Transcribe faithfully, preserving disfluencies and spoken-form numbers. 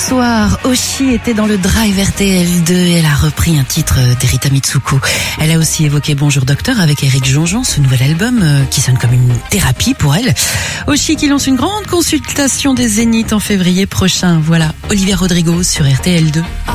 Soir, Oshi était dans le Drive R T L deux et elle a repris un titre d'Erita Mitsuko. Elle a aussi évoqué Bonjour Docteur avec Éric Jean-Jean, ce nouvel album euh, qui sonne comme une thérapie pour elle. Oshi qui lance une grande consultation des Zéniths en février prochain. Voilà, Olivia Rodrigo sur R T L deux.